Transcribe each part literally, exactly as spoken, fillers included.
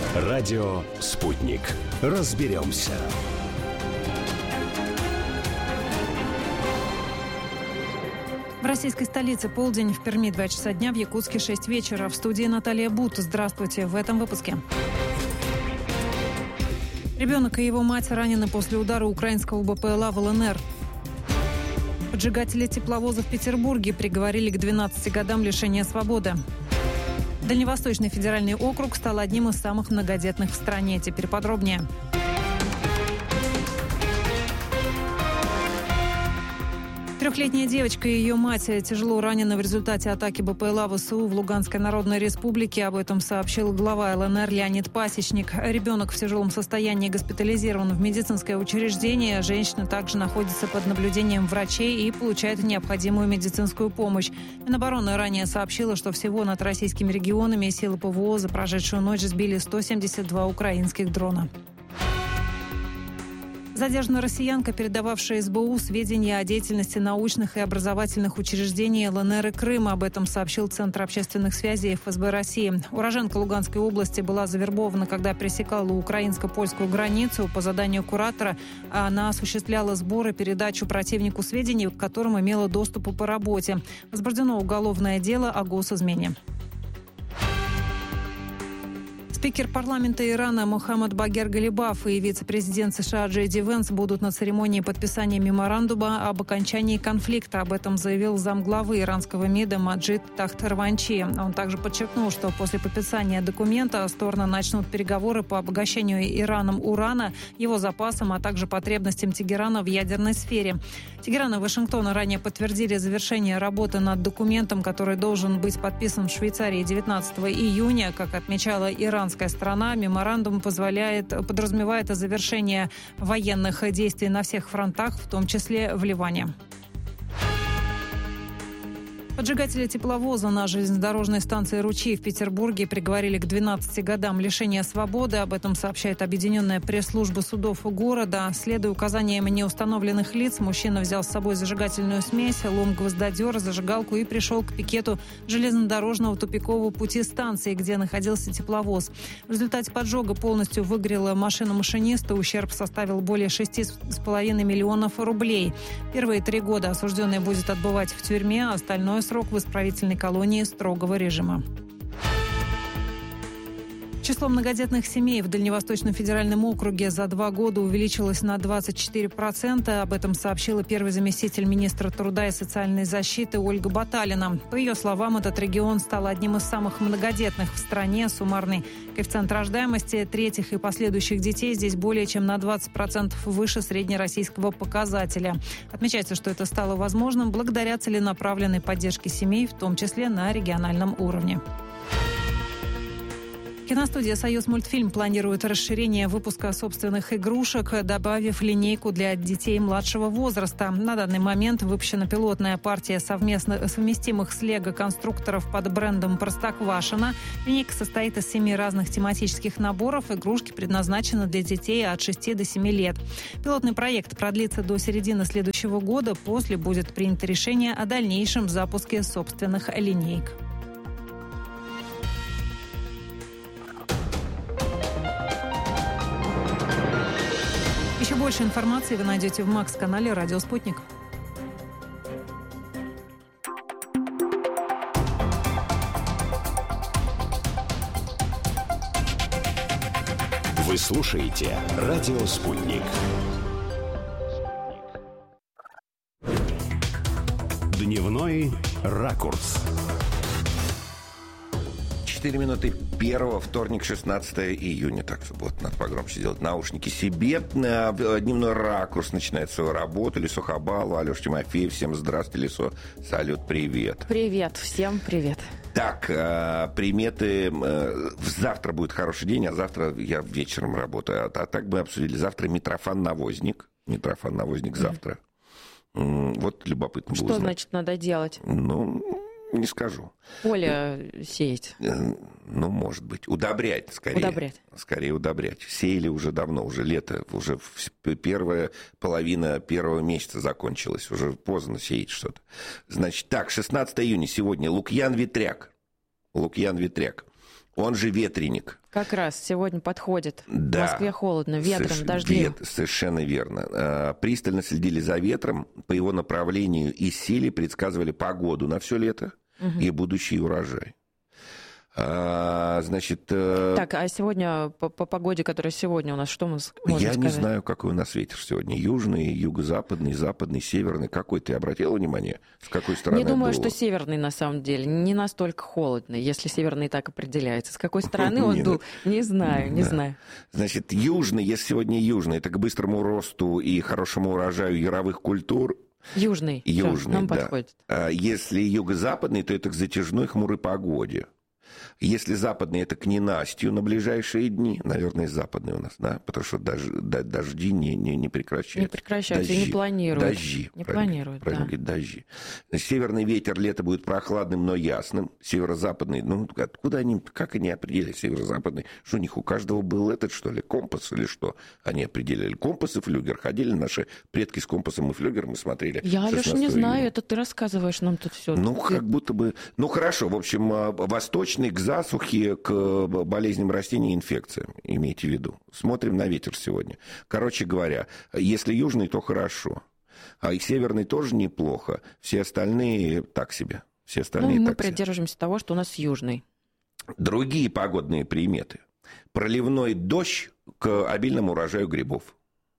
Радио «Спутник». Разберемся. В российской столице полдень, в Перми два часа дня, в Якутске шесть вечера. В студии Наталья Бут. Здравствуйте в этом выпуске. Ребенок и его мать ранены после удара украинского БПЛА в ЛНР. Поджигатели тепловоза в Петербурге приговорили к двенадцати годам лишения свободы. Дальневосточный федеральный округ стал одним из самых многодетных в стране. Теперь подробнее. Трехлетняя девочка и ее мать тяжело ранены в результате атаки БПЛА ВСУ в Луганской Народной Республике. Об этом сообщил глава ЛНР Леонид Пасечник. Ребенок в тяжелом состоянии госпитализирован в медицинское учреждение. Женщина также находится под наблюдением врачей и получает необходимую медицинскую помощь. Минобороны ранее сообщила, что всего над российскими регионами силы ПВО за прошедшую ночь сбили сто семьдесят два украинских дрона. Задержана россиянка, передававшая СБУ сведения о деятельности научных и образовательных учреждений ЛНР и Крыма. Об этом сообщил Центр общественных связей ФСБ России. Уроженка Луганской области была завербована, когда пересекала украинско-польскую границу. По заданию куратора она осуществляла сбор и передачу противнику сведений, к которым имела доступ по работе. Возбуждено уголовное дело о госизмене. Спикер парламента Ирана Мохаммад Багер Галибаф и вице-президент США Джей Ди Венс будут на церемонии подписания меморандума об окончании конфликта. Об этом заявил замглавы иранского МИДа Маджид Тахт-Раванчи. Он также подчеркнул, что после подписания документа стороны начнут переговоры по обогащению Ираном урана, его запасам, а также потребностям Тегерана в ядерной сфере. Тегеран и Вашингтон ранее подтвердили завершение работы над документом, который должен быть подписан в Швейцарии девятнадцатого июня. Как отмечала Иран, страна, меморандум позволяет, подразумевает завершение военных действий на всех фронтах, в том числе в Ливане. Поджигатели тепловоза на железнодорожной станции «Ручей» в Петербурге приговорили к двенадцати годам лишения свободы. Об этом сообщает объединенная пресс-служба судов города. Следуя указаниям неустановленных лиц, мужчина взял с собой зажигательную смесь, лом-гвоздодер, зажигалку и пришел к пикету железнодорожного тупикового пути станции, где находился тепловоз. В результате поджога полностью выгорела машина машиниста. Ущерб составил более шести с половиной миллионов рублей. Первые три года осужденный будет отбывать в тюрьме, а остальное срок в исправительной колонии строгого режима. Число многодетных семей в Дальневосточном федеральном округе за два года увеличилось на двадцать четыре процента. Об этом сообщила первый заместитель министра труда и социальной защиты Ольга Баталина. По ее словам, этот регион стал одним из самых многодетных в стране. Суммарный коэффициент рождаемости третьих и последующих детей здесь более чем на двадцать процентов выше среднероссийского показателя. Отмечается, что это стало возможным благодаря целенаправленной поддержке семей, в том числе на региональном уровне. Киностудия «Союзмультфильм» планирует расширение выпуска собственных игрушек, добавив линейку для детей младшего возраста. На данный момент выпущена пилотная партия совместно совместимых с Лего конструкторов под брендом «Простоквашино». Линейка состоит из семи разных тематических наборов. Игрушки предназначены для детей от шести до семи лет. Пилотный проект продлится до середины следующего года. После будет принято решение о дальнейшем запуске собственных линеек. Еще больше информации вы найдете в Макс-канале «Радио Спутник». Вы слушаете «Радио Спутник». Дневной ракурс. четыре минуты первого, вторник, шестнадцатого июня. Так, вот, надо погромче сделать наушники себе. Дневной ракурс начинает свою работу. Лисо Хабалова, Алеша Тимофеев. Всем здравствуйте, Лисо. Салют, привет. Привет, всем привет. Так, приметы. Завтра будет хороший день, а завтра я вечером работаю. А так мы обсудили. Завтра Митрофан-Навозник. Митрофан-Навозник завтра. Вот любопытно было Что узнать. Значит надо делать? Ну... Не скажу. Поле сеять. Ну, может быть. Удобрять, скорее. Удобрять. Скорее удобрять. Сеяли уже давно, уже лето, уже первая половина первого месяца закончилась. Уже поздно сеять что-то. Значит, так, шестнадцатого июня сегодня. Лукьян Ветряк. Лукьян Ветряк. Он же ветреник. Как раз сегодня подходит. Да. В Москве холодно, ветром, Соверш... дождем. Вет... Совершенно верно. Пристально следили за ветром, по его направлению и силе предсказывали погоду на все лето угу. и будущий урожай. А, значит... Так, а сегодня по, по погоде, которая сегодня у нас, что мы можем Я сказать? не знаю, какой у нас ветер сегодня. Южный, юго-западный, западный, северный. Какой? Ты обратила внимание? С какой стороны Не думаю, дуло? что северный на самом деле. Не настолько холодный, если северный так определяется. С какой стороны он дул? Не знаю, не знаю. Значит, южный, если сегодня южный, это к быстрому росту и хорошему урожаю яровых культур. Южный. Южный, Всё, нам да. подходит. А если юго-западный, то это к затяжной хмурой погоде. Если западный, это к ненастью на ближайшие дни. Наверное, западный у нас, да? Потому что дож, дожди не, не, не прекращаются. Не прекращаются дожди, и не планируют. Дожди. Не правильно, планируют, правильно да. говорить, дожди. Значит, северный ветер лето будет прохладным, но ясным. Северо-западный, ну, откуда они, как они определили северо-западный? Что у них у каждого был этот, что ли, компас или что? Они определили компас и флюгер. Ходили наши предки с компасом и флюгером и смотрели. Я, Алёша, не знаю, июня. Это ты рассказываешь нам тут все. Ну, ты... как будто бы... Ну, хорошо, в общем, восточный к засухе, к болезням растений и инфекциям, имейте в виду. Смотрим на ветер сегодня. Короче говоря, если южный, то хорошо. А и северный тоже неплохо. Все остальные так себе. Все остальные ну, мы так придерживаемся себе. того, что у нас южный. Другие погодные приметы. Проливной дождь к обильному урожаю грибов.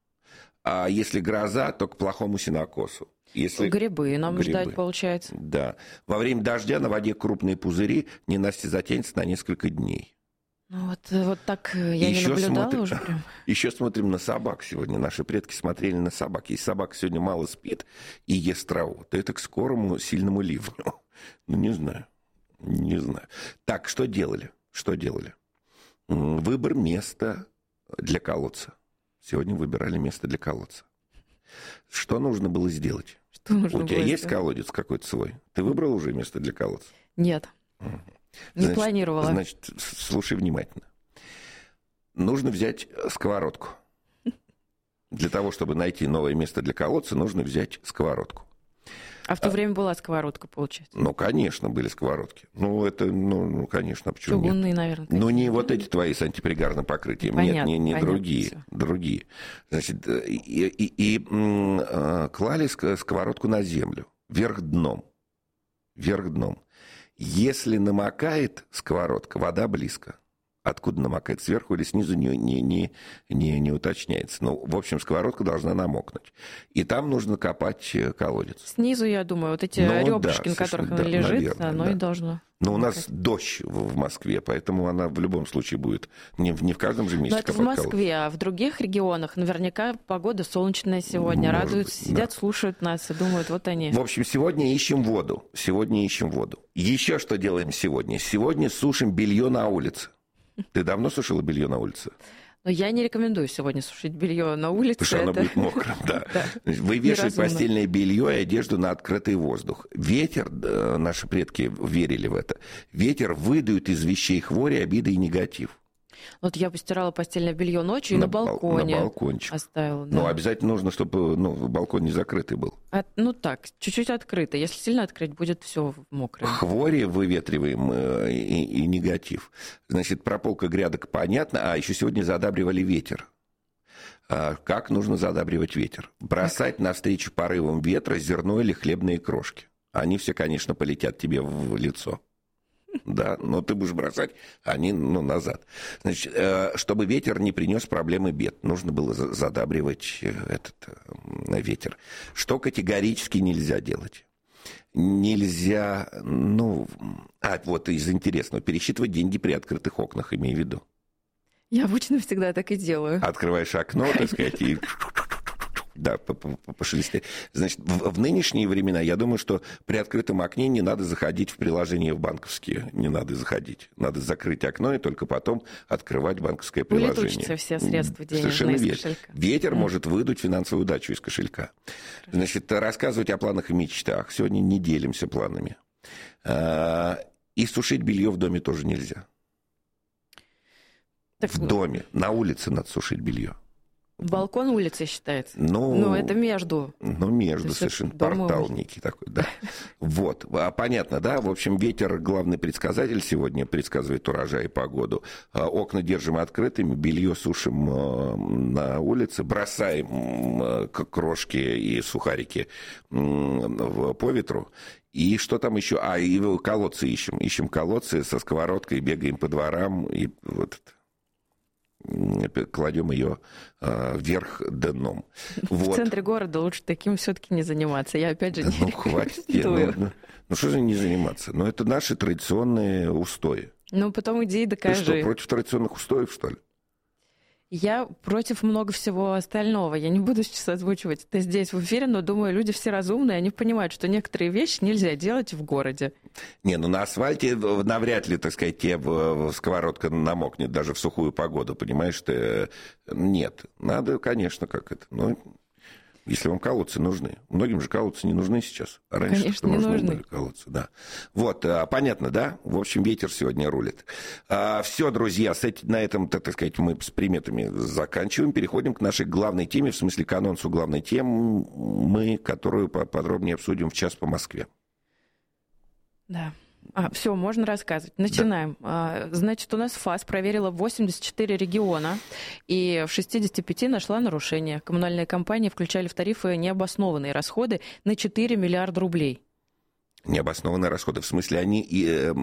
А если гроза, то к плохому сенокосу. Если... Грибы нам Грибы. ждать, получается. Да. Во время дождя на воде крупные пузыри, ненастье затянется на несколько дней. Ну, вот, вот так я Еще не наблюдала смотрим, уже прям. Еще смотрим на собак сегодня. Наши предки смотрели на собак. Если собака сегодня мало спит и ест траву, то это к скорому сильному ливню. Ну, не знаю. Не знаю. Так, что делали? Что делали? Выбор места для колодца. Сегодня выбирали место для колодца. Что нужно было сделать? Что нужно У тебя было есть сделать? колодец какой-то свой? Ты выбрал уже место для колодца? Нет. Не Значит, планировала. Значит, слушай внимательно. Нужно взять сковородку. Для того, чтобы найти новое место для колодца, нужно взять сковородку. А в то а... время была сковородка, получается? Ну, конечно, были сковородки. Ну, это, ну, ну конечно, почему Чугунные, нет? наверное. Ну, не такие. вот эти твои с антипригарным покрытием. Понятно, нет, не, не понятно, другие. всё. Другие. Значит, и, и, и м, клали сковородку на землю, вверх дном. Вверх дном. Если намокает сковородка, вода близко. Откуда намокает, сверху или снизу, не, не, не, не, не уточняется. Ну, в общем, сковородка должна намокнуть. И там нужно копать колодец. Снизу, я думаю, вот эти Ну, ребрышки, да, на которых да, она лежит, наверное, оно да. и должно... Но у нас дождь в, в Москве, поэтому она в любом случае будет не, в- не в каждом же месте Но это в копать колодец. Москве, а в других регионах наверняка погода солнечная сегодня. Может Радуются, быть, сидят, да. слушают нас и думают, вот они. В общем, сегодня ищем воду. Сегодня ищем воду. Еще что делаем сегодня? Сегодня сушим белье на улице. Ты давно сушила белье на улице? Но я не рекомендую сегодня сушить белье на улице. Потому что оно это- будет мокрым, да. Да. Вы вешаете Неразумно. постельное белье и одежду на открытый воздух. Ветер, да, наши предки верили в это, ветер выдует из вещей хвори, обиды и негатив. Вот я постирала постельное белье ночью и на, бал- балконе На балкончик. оставила. Да. Но обязательно нужно, чтобы ну, балкон не закрытый был. От- ну так, чуть-чуть открыто. Если сильно открыть, будет все мокрое. Хвори выветриваем э, и, и негатив. Значит, прополка грядок понятно, а еще сегодня задабривали ветер. А как нужно задабривать ветер? Бросать навстречу порывам ветра зерно или хлебные крошки. Они все, конечно, полетят тебе в лицо. Да, но ты будешь бросать, они ну, назад. Значит, э, чтобы ветер не принес проблемы бед, нужно было за- задабривать э, этот э, ветер. Что категорически нельзя делать? Нельзя, ну, а вот из интересного, пересчитывать деньги при открытых окнах, имей в виду. Я обычно всегда так и делаю. Открываешь окно, так сказать, и... Да, по- по- по- пошелестеть. Значит, в, в нынешние времена, я думаю, что при открытом окне не надо заходить в приложения в банковские. Не надо заходить. Надо закрыть окно и только потом открывать банковское приложение. Улетучатся все средства денежные Совершенно из верно. кошелька. Ветер Да. может выдуть финансовую удачу из кошелька. Значит, рассказывать о планах и мечтах. Сегодня не делимся планами. А, И сушить белье в доме тоже нельзя. Так, В доме, на улице надо сушить белье. Балкон улицы считается. Ну, ну это между. Ну, между, совершенно. Портал некий такой, да. Вот. А, понятно, да? В общем, ветер, главный предсказатель сегодня, предсказывает урожай и погоду. А, окна держим открытыми, белье сушим а, на улице, бросаем а, крошки и сухарики а, по ветру. И что там еще? А, и колодцы ищем. Ищем колодцы со сковородкой, бегаем по дворам и вот кладем ее э, вверх дном. В вот. центре города лучше таким все-таки не заниматься. Я опять же да, не ну, рекомендую. Хватит, ну, ну что же не заниматься? Ну это наши традиционные устои. Ну потом иди и докажи. Ты что, против традиционных устоев, что ли? Я против много всего остального. Я не буду сейчас озвучивать это здесь в эфире, но думаю, люди все разумные, они понимают, что некоторые вещи нельзя делать в городе. Не, ну на асфальте навряд ли, так сказать, тебе сковородка намокнет даже в сухую погоду, понимаешь? Ты... Нет, надо, конечно, как это. Но если вам колодцы нужны. Многим же колодцы не нужны сейчас. А раньше конечно, не нужны. Были колодцы, да. Вот, понятно, да? В общем, ветер сегодня рулит. Все, друзья, с этим, на этом, так сказать, мы с приметами заканчиваем. Переходим к нашей главной теме, в смысле к анонсу главной темы, мы, которую подробнее обсудим в час по Москве. Да. А, все, можно рассказывать. Начинаем. Да. Значит, у нас ФАС проверила восемьдесят четыре региона и в шестидесяти пяти нашла нарушения. Коммунальные компании включали в тарифы необоснованные расходы на четыре миллиарда рублей. Необоснованные расходы. В смысле, они и, э,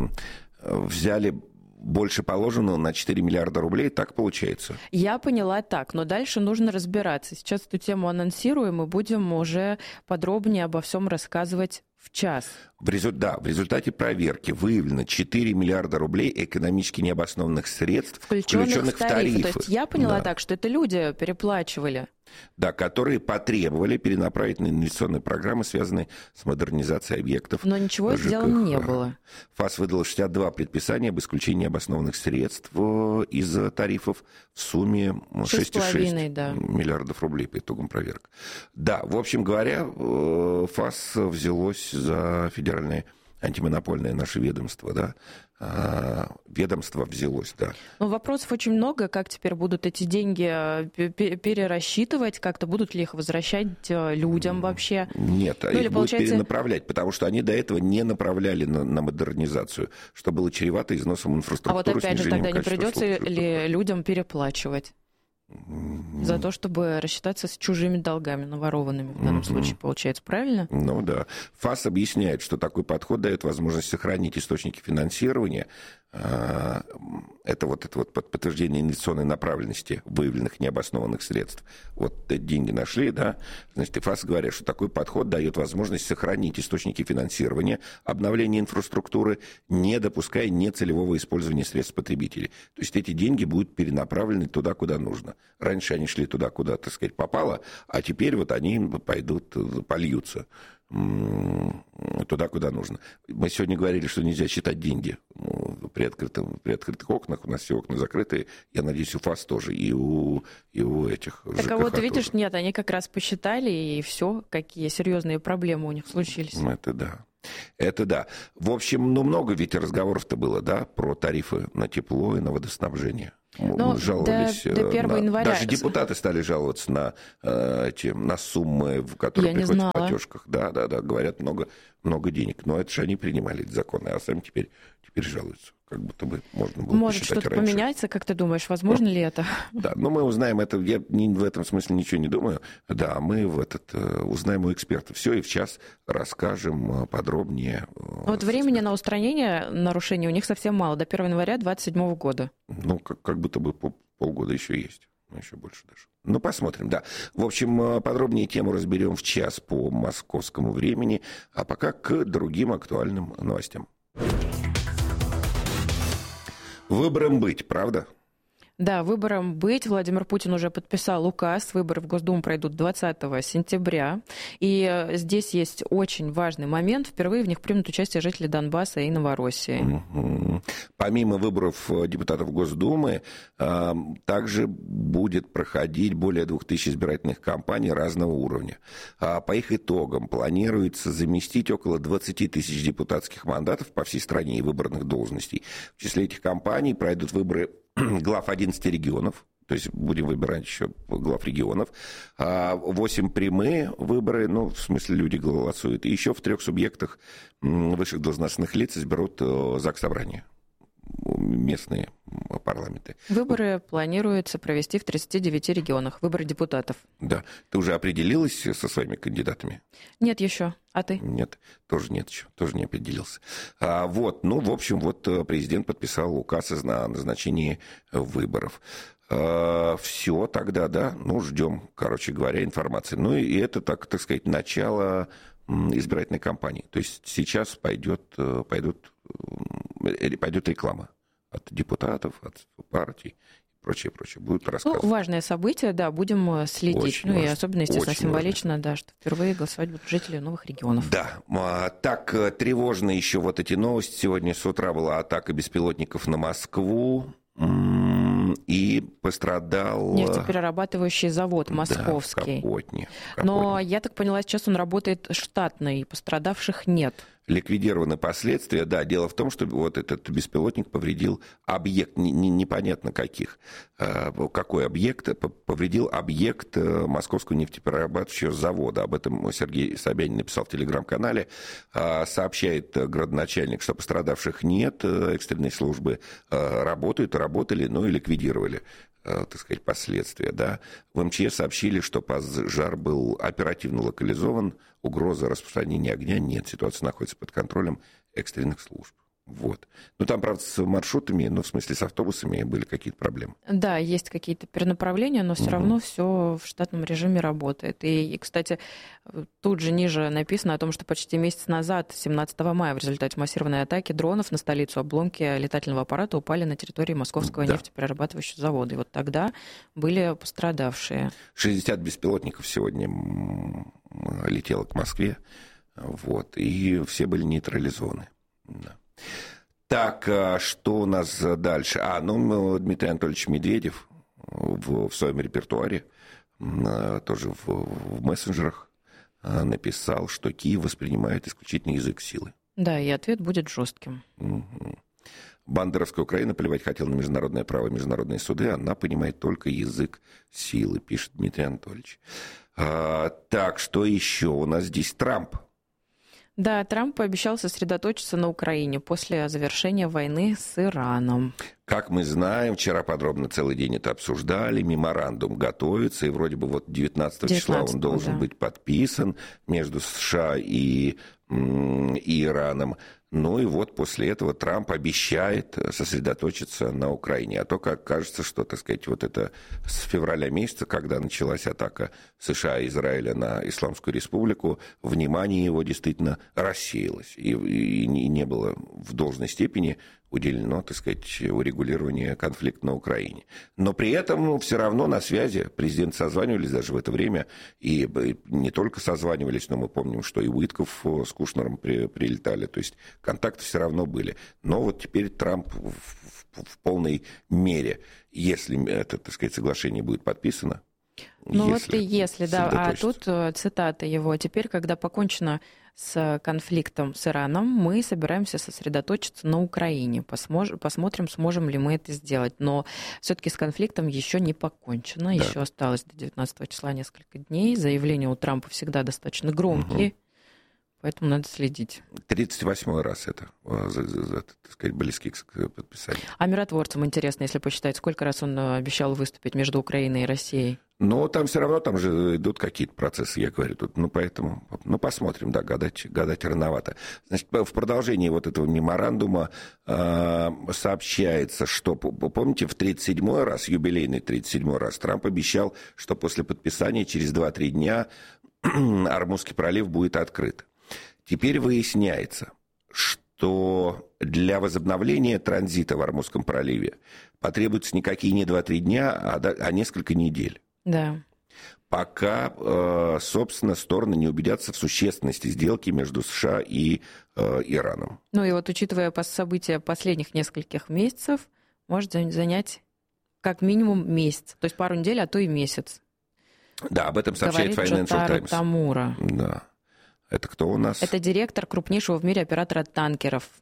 взяли больше положенного на четыре миллиарда рублей, так получается? Я поняла так, но дальше нужно разбираться. Сейчас эту тему анонсируем и будем уже подробнее обо всем рассказывать в час. В резу... Да, в результате проверки выявлено четыре миллиарда рублей экономически необоснованных средств, включенных, включенных в тарифы. тарифы. То есть я поняла да. так, что это люди переплачивали. Да, которые потребовали перенаправить на инвестиционные программы, связанные с модернизацией объектов. Но ничего сделано не было. ФАС выдал шестьдесят два предписания об исключении обоснованных средств из тарифов в сумме шесть целых шесть десятых да. миллиардов рублей по итогам проверок. Да, в общем говоря, ФАС взялось за федеральное антимонопольное наше ведомство, да, а, ведомство взялось, да. Но вопросов очень много, как теперь будут эти деньги перерасчитывать, как-то будут ли их возвращать людям вообще? Нет, ну, их или, будут получается... перенаправлять, потому что они до этого не направляли на, на модернизацию, что было чревато износом инфраструктуры. А вот опять же, тогда не придется услуг, ли людям переплачивать? За то, чтобы рассчитаться с чужими долгами, наворованными в данном mm-hmm. случае, получается, правильно? Ну да. ФАС объясняет, что такой подход дает возможность сохранить источники финансирования. Это вот это вот подтверждение инвестиционной направленности выявленных необоснованных средств. Вот деньги нашли, да, значит, и ФАС говорит, что такой подход дает возможность сохранить источники финансирования, обновление инфраструктуры, не допуская нецелевого использования средств потребителей. То есть эти деньги будут перенаправлены туда, куда нужно. Раньше они шли туда, куда, так сказать, попало, а теперь вот они пойдут, польются туда, куда нужно. Мы сегодня говорили, что нельзя считать деньги при, открытом, при открытых окнах. У нас все окна закрыты. Я надеюсь, у ФАС тоже, и у, и у этих ЖКХ. Так а вот видишь, тоже. Нет, они как раз посчитали, и все, какие серьезные проблемы у них случились. Это да. Это да. В общем, ну много ведь разговоров-то было, да, про тарифы на тепло и на водоснабжение. Но Мы жаловались. До, до первого на... января. Даже депутаты стали жаловаться на, э, эти, на суммы, которые Я приходят в платежках. Да, да, да, говорят, много, много денег. Но это же они принимали эти законы, а сами теперь, теперь жалуются. Как будто бы можно было Может, посчитать что-то раньше. поменяется, как ты думаешь, возможно ли это? Да, но мы узнаем это, я в этом смысле ничего не думаю. Да, мы в этот, узнаем у экспертов все и в час расскажем подробнее. Вот времени на устранение нарушений у них совсем мало, до первого января две тысячи двадцать седьмого года. Ну, как, как будто бы полгода еще есть, ну, еще больше даже. Ну, посмотрим, да. В общем, подробнее тему разберем в час по московскому времени, а пока к другим актуальным новостям. Выбором быть, правда? Да, выбором быть. Владимир Путин уже подписал указ. Выборы в Госдуму пройдут двадцатого сентября. И здесь есть очень важный момент. Впервые в них примут участие жители Донбасса и Новороссии. Угу. Помимо выборов депутатов Госдумы, также будет проходить более двух тысяч избирательных кампаний разного уровня. По их итогам планируется заместить около двадцать тысяч депутатских мандатов по всей стране и выборных должностей. В числе этих кампаний пройдут выборы глав одиннадцати регионов, То есть будем выбирать еще глав регионов. восемь прямые выборы, ну, в смысле, люди голосуют. И еще в трех субъектах высших должностных лиц изберут Заксобрание, местные парламенты. Выборы планируется провести в тридцати девяти регионах. Выборы депутатов. Да. Ты уже определилась со своими кандидатами? Нет еще. А ты? Нет, тоже нет еще, тоже не определился. А, вот, ну, в общем, вот президент подписал указ о назначении выборов. А, все тогда, да, ну, ждем, короче говоря, информации. Ну, и это, так, так сказать, начало избирательной кампании. То есть сейчас пойдет, пойдут, пойдет реклама от депутатов, от партий. Прочее, прочее. Будут рассказывать. Ну, важное событие, да, будем следить. Очень ну важно. И особенно, естественно, Очень символично, важно. Да, что впервые голосовать будут жители новых регионов. Да. Так тревожно еще вот эти новости. Сегодня с утра была атака беспилотников на Москву. И пострадал... Нефтеперерабатывающий завод московский. Да, в Капотне. Но, я так поняла, сейчас он работает штатно, и пострадавших нет. Ликвидированы последствия. Да, дело в том, что вот этот беспилотник повредил объект, не, не, непонятно каких. Какой объект? Повредил объект Московского нефтеперерабатывающего завода. Об этом Сергей Собянин написал в телеграм-канале. Сообщает градоначальник, что пострадавших нет. Экстренные службы работают, работали, но и ликвидировали, так сказать, последствия. Да. В эм че эс сообщили, что пожар был оперативно локализован, угрозы распространения огня нет, ситуация находится под контролем экстренных служб. Вот. Ну, там, правда, с маршрутами, ну, в смысле, с автобусами были какие-то проблемы. Да, есть какие-то перенаправления, но все угу. равно все в штатном режиме работает. И, и, кстати, тут же ниже написано о том, что почти месяц назад, семнадцатого мая, в результате массированной атаки дронов на столицу обломки летательного аппарата упали на территории Московского да. нефтеперерабатывающего завода. И вот тогда были пострадавшие. шестьдесят беспилотников сегодня летело к Москве, вот, и все были нейтрализованы. Да. Так, что у нас дальше? А, ну, Дмитрий Анатольевич Медведев в, в своем репертуаре, тоже в, в мессенджерах, написал, что Киев воспринимает исключительно язык силы. Да, и ответ будет жестким. Угу. Бандеровская Украина плевать хотела на международное право и международные суды, она понимает только язык силы, пишет Дмитрий Анатольевич. А, так, что еще? У нас здесь Трамп. Да, Трамп пообещал сосредоточиться на Украине после завершения войны с Ираном. Как мы знаем, вчера подробно целый день это обсуждали, меморандум готовится, и вроде бы вот девятнадцатого числа он должен да. быть подписан между США и, и Ираном. Ну и вот после этого Трамп обещает сосредоточиться на Украине. А то, как кажется, что, так сказать, вот это с февраля месяца, когда началась атака США и Израиля на Исламскую Республику, внимание его действительно рассеялось. И, и не было в должной степени уделено, так сказать, урегулированию конфликта на Украине. Но при этом все равно на связи президенты созванивались даже в это время, и не только созванивались, но мы помним, что и Уитков с Кушнером при, прилетали, то есть контакты все равно были. Но вот теперь Трамп в, в, в полной мере, если это, так сказать, соглашение будет подписано. Ну вот и если, да, а тут цитата его. «Теперь, когда покончено с конфликтом с Ираном, мы собираемся сосредоточиться на Украине. Посмож... Посмотрим, сможем ли мы это сделать. Но все-таки с конфликтом еще не покончено. Да. Еще осталось до девятнадцатого числа несколько дней. Заявления у Трампа всегда достаточно громкие. Угу. Поэтому надо следить. тридцать восьмой раз это, так сказать, близки к подписанию. А миротворцам интересно, если посчитать, сколько раз он обещал выступить между Украиной и Россией? Но там все равно, там же идут какие-то процессы, я говорю, тут, ну, поэтому, ну, посмотрим, да, гадать, гадать рановато. Значит, в продолжении вот этого меморандума э, сообщается, что, помните, в тридцать седьмой раз, юбилейный тридцать седьмой раз, Трамп обещал, что после подписания через два-три дня Ормузский пролив будет открыт. Теперь выясняется, что для возобновления транзита в Ормузском проливе потребуются никакие не два-три дня, а, а несколько недель. Да. Пока, э, собственно, стороны не убедятся в существенности сделки между США и э, Ираном. Ну и вот, учитывая события последних нескольких месяцев, может занять как минимум месяц, то есть пару недель, а то и месяц. Да, об этом сообщает Financial Times. Тамура. Да. Это кто у нас? Это директор крупнейшего в мире оператора танкеров.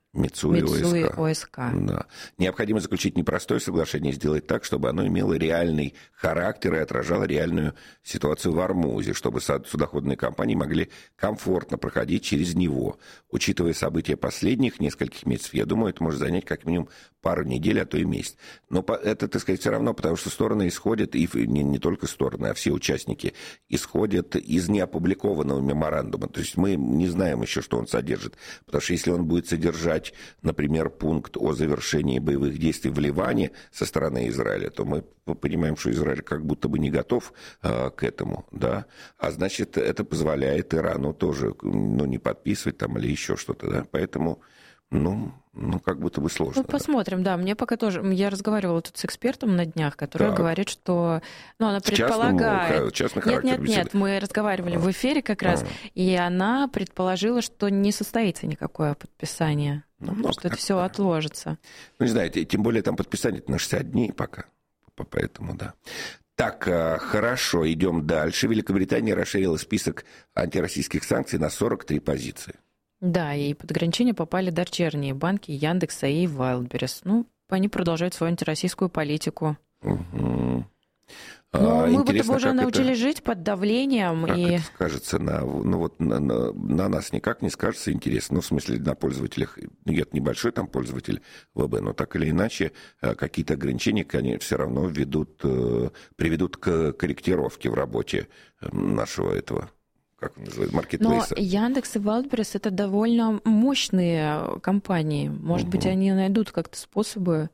Мицуи ОСК. ОСК. Да. Необходимо заключить непростое соглашение и сделать так, чтобы оно имело реальный характер и отражало реальную ситуацию в Ормузе, чтобы судоходные компании могли комфортно проходить через него. Учитывая события последних нескольких месяцев, я думаю, это может занять как минимум пару недель, а то и месяц. Но это, так сказать, все равно, потому что стороны исходят, и не, не только стороны, а все участники исходят из неопубликованного меморандума. То есть мы не знаем еще, что он содержит. Потому что если он будет содержать, например, пункт о завершении боевых действий в Ливане со стороны Израиля, то мы понимаем, что Израиль как будто бы не готов э, к этому, да, а значит, это позволяет Ирану тоже, ну, не подписывать там или еще что-то, да, поэтому, ну, ну, как будто бы сложно. Ну, посмотрим, да. да. Мне пока тоже... Я разговаривала тут с экспертом на днях, который так. говорит, что... Ну, она предполагает... Частный, нет, нет, нет. Мы разговаривали а. в эфире как раз, а. и она предположила, что не состоится никакое подписание. Ну, что это все отложится. Ну, не знаю, тем более там подписание на шестьдесят дней пока. Поэтому, да. Так, хорошо, идем дальше. Великобритания расширила список антироссийских санкций на сорок три позиции. Да, и под ограничения попали дочерние банки Яндекса и Wildberries. Ну, они продолжают свою антироссийскую политику. Угу. Ну, мы будто бы уже научились это, жить под давлением. Как и... это скажется на, ну, вот на, на, на нас никак не скажется интересно. Ну, в смысле, на пользователях. Нет, небольшой там пользователь ВБ, но так или иначе какие-то ограничения, они все равно ведут, приведут к корректировке в работе нашего этого, как он называется, маркетплейса. Но Яндекс и Wildberries — это довольно мощные компании. Может угу. быть, они найдут как-то способы...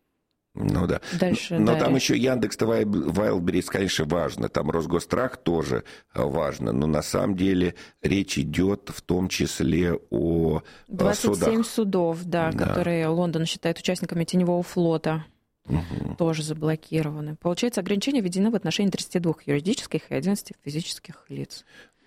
Ну да. Дальше, но да. там еще Яндекс, Wildberries, конечно, важно. Там Росгосстрах тоже важно. Но на самом деле речь идет в том числе о двадцать семь судах. судов, да, да, которые Лондон считает участниками теневого флота. Угу. Тоже заблокированы. Получается, ограничения введены в отношении тридцати двух юридических и одиннадцати физических лиц.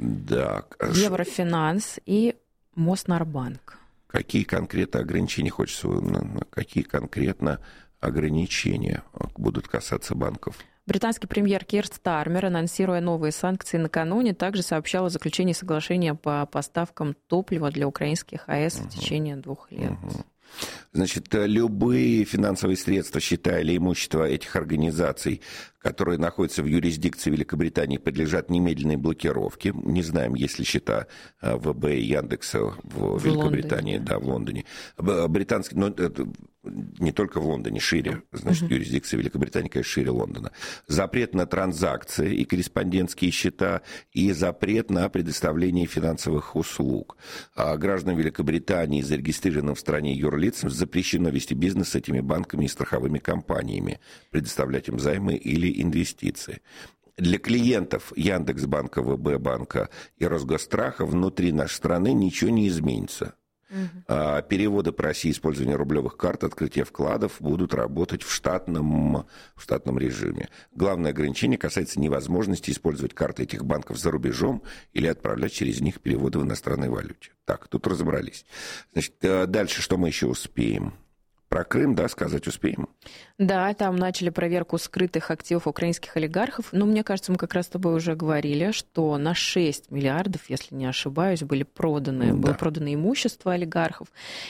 Да. Еврофинанс и Моснарбанк. Какие конкретно ограничения хочется? Какие конкретно ограничения будут касаться банков? Британский премьер Кир Стармер, анонсируя новые санкции накануне, также сообщал о заключении соглашения по поставкам топлива для украинских АЭС угу. в течение двух лет. Угу. Значит, любые финансовые средства, счета или имущество этих организаций, которые находятся в юрисдикции Великобритании, подлежат немедленной блокировке. Не знаем, есть ли счета ВБ и Яндекса в, в Великобритании, Лондоне. Да, в Лондоне. Британский, но это не только в Лондоне, шире, значит, uh-huh. юрисдикция Великобритании, конечно, шире Лондона. Запрет на транзакции и корреспондентские счета, и запрет на предоставление финансовых услуг. А гражданам Великобритании, зарегистрированным в стране юрлицам, запрещено вести бизнес с этими банками и страховыми компаниями, предоставлять им займы или инвестиции. Для клиентов Яндекс.Банка, ВБ-банка и Росгосстраха внутри нашей страны ничего не изменится. Uh-huh. Переводы по России, использование рублевых карт, открытие вкладов будут работать в штатном, в штатном режиме. Главное ограничение касается невозможности использовать карты этих банков за рубежом или отправлять через них переводы в иностранной валюте. Так, тут разобрались. Значит, дальше что мы еще успеем? Про Крым, да, сказать успеем? Да, там начали проверку скрытых активов украинских олигархов. Но мне кажется, мы как раз с тобой уже говорили, что на шесть миллиардов, если не ошибаюсь, были проданы, да. было продано имущество олигархов.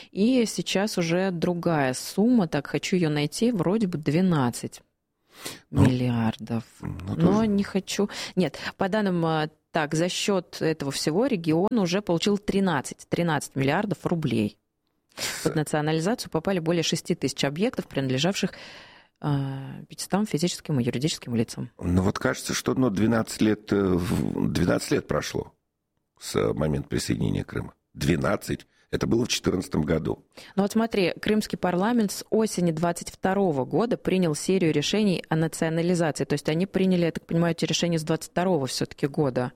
И сейчас уже другая сумма, так хочу ее найти, вроде бы двенадцать ну, миллиардов. Ну, Но тоже... не хочу... Нет, по данным... Так, за счет этого всего регион уже получил тринадцать, тринадцать миллиардов рублей. Под национализацию попали более шести тысяч объектов, принадлежавших пятистам физическим и юридическим лицам. Ну вот кажется, что ну, двенадцать лет, двенадцать лет прошло с момента присоединения Крыма. двенадцать. Это было в две тысячи четырнадцатом году. Ну вот смотри, крымский парламент с осени двадцать второго года принял серию решений о национализации. То есть они приняли, я так понимаю, эти решения с двадцать второго все-таки года.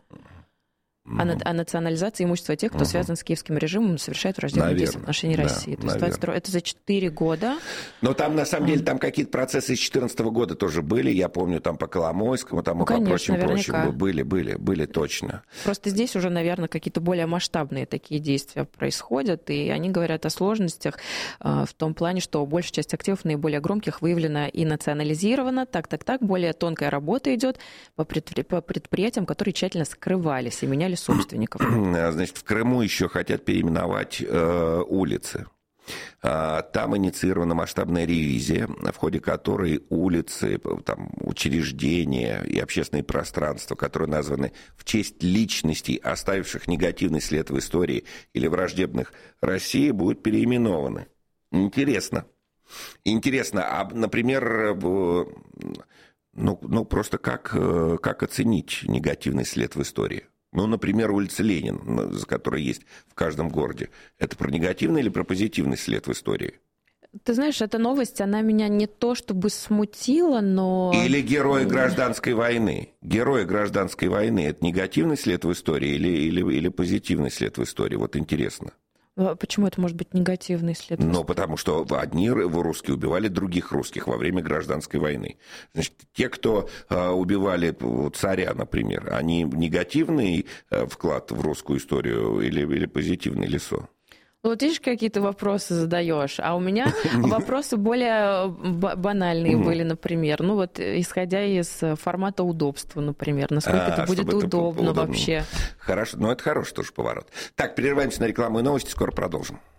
О, ну, о национализации имущества тех, кто угу. связан с киевским режимом, совершает враждебные действия в отношении да, России. То есть двадцать второй это за четыре года. Но там, на самом деле, там какие-то процессы с две тысячи четырнадцатого года тоже были. Я помню, там по Коломойскому, там ну, и по прочим, прочим. Были, были, были, точно. Просто здесь уже, наверное, какие-то более масштабные такие действия происходят, и они говорят о сложностях в том плане, что большая часть активов наиболее громких выявлена и национализирована. Так, так, так. Более тонкая работа идет по предприятиям, которые тщательно скрывались и меняли собственников. Значит, в Крыму еще хотят переименовать э, улицы. Там инициирована масштабная ревизия, в ходе которой улицы, там, учреждения и общественные пространства, которые названы в честь личностей, оставивших негативный след в истории или враждебных России, будут переименованы. Интересно. Интересно, а, например, ну, ну просто как, как оценить негативный след в истории? Ну, например, улица Ленина, которая есть в каждом городе. Это про негативный или про позитивный след в истории? Ты знаешь, эта новость, она меня не то чтобы смутила, но... Или герои гражданской войны. Герои гражданской войны – это негативный след в истории или, или, или позитивный след в истории? Вот интересно. Почему это может быть негативный след? Ну, потому что одни русские убивали других русских во время гражданской войны. Значит, те, кто э, убивали царя, например, они негативный э, вклад в русскую историю или, или позитивный лицо? Вот видишь, какие ты вопросы задаешь, а у меня вопросы более банальные были, например. Ну вот, исходя из формата удобства, например, насколько это будет удобно вообще. Хорошо, ну это хороший тоже поворот. Так, прерываемся на рекламу и новости, скоро продолжим.